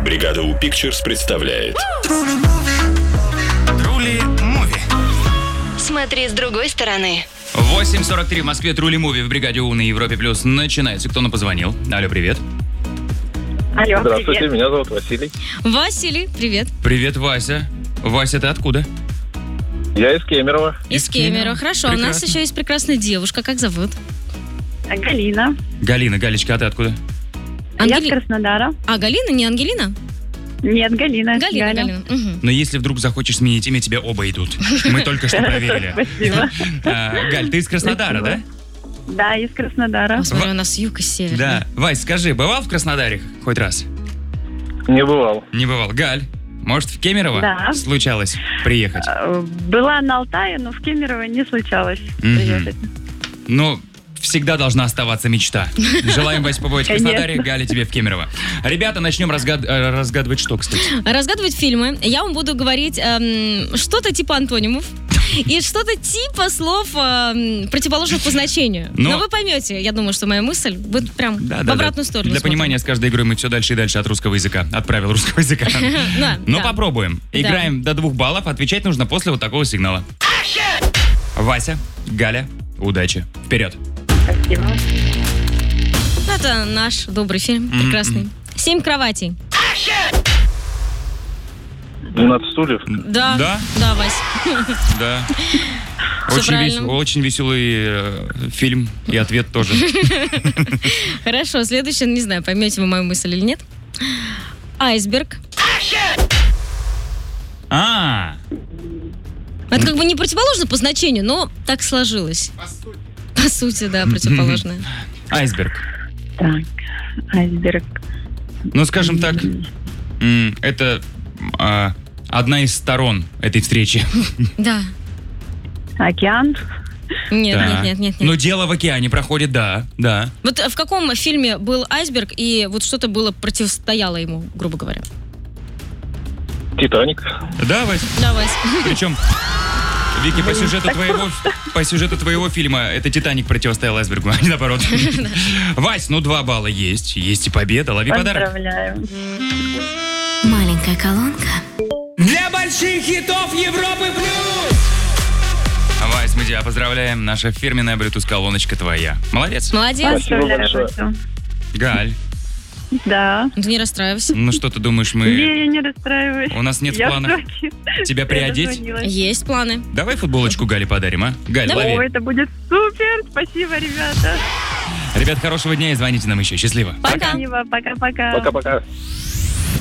Бригада У Pictures представляет Трули Муви. Смотри с другой стороны. 8:43 в Москве. Трули Муви в Бригаде У на Европе Плюс начинается. Кто нам позвонил? Алло, привет. Алло, Здравствуйте, привет. меня зовут Василий. Василий, привет. Привет, Вася. Вася, ты откуда? Я из Кемерово. Из Кемерово. Хорошо, у нас Прекрасно. еще есть прекрасная девушка. Как зовут? Галина. Галина, Галечка, а ты откуда? Я с Краснодара. А, Галина, не Ангелина? Нет, Галина. Галина, Галя. Галина. Мгм. Но если вдруг захочешь сменить имя, тебе оба идут. Мы только что проверили. Спасибо. Галь, ты из Краснодара, да? Да, из Краснодара. О, смотри, у нас юг и север. Да. Вась, скажи, бывал в Краснодаре хоть раз? Не бывал. Не бывал. Галь, может, в Кемерово Да. случалось приехать? Была на Алтае, но в Кемерово не случалось приехать. Ну, всегда должна оставаться мечта. Желаем, Вась, побывать в Краснодаре, Конечно. Галя тебе в Кемерово. Ребята, начнем разгадывать что, кстати? Разгадывать фильмы. Я вам буду говорить что-то типа антонимов. И что-то типа слов противоположных по значению. Но вы поймете, я думаю, что моя мысль будет прям в обратную сторону. Для смотрит. понимания, с каждой игрой мы все дальше и дальше от русского языка, от правил русского языка. Да, Но да. попробуем. Играем до 2 баллов, отвечать нужно после вот такого сигнала. Вася, Галя, удачи. Вперед. Спасибо. Это наш добрый фильм, прекрасный. 7 кроватей. 12 стульев. Да. Да? Да, Вась. Да. Всё правильно. Очень веселый фильм, и ответ тоже. Хорошо, следующий, не знаю, поймете вы мою мысль или нет. Айсберг. Это как бы не противоположно по значению, но так сложилось. По сути, да, противоположное. Айсберг. Так, айсберг. Ну, скажем так, это одна из сторон этой встречи. Да. Океан. Нет, Да. нет. Но дело в океане проходит, да. Вот в каком фильме был айсберг, и вот что-то было противостояло ему, грубо говоря? Титаник. Да, Вась? Да, Вась. Причем, Вики, по сюжету твоего фильма это «Титаник» противостоял айсбергу, а не наоборот. Вась, 2 балла есть и победа. Лови подарок. Поздравляю. Маленькая колонка. Для больших хитов Европы плюс! Вась, мы тебя поздравляем. Наша фирменная Bluetooth-колоночка твоя. Молодец. Молодец. Спасибо Поздравляю, большое. Васю. Галь, Да. Ты не расстраивайся. ну что ты думаешь, мы... Не, я не расстраиваюсь. У нас нет в Я планах в шоке. тебя Я приодеть? дозвонилась. Есть планы. Давай футболочку Гале подарим, а? Галь, Давай. лови. Ой, это будет супер. Спасибо, ребята. Ребят, хорошего дня и звоните нам еще. Счастливо. Пока. Спасибо. Пока-пока. Пока-пока.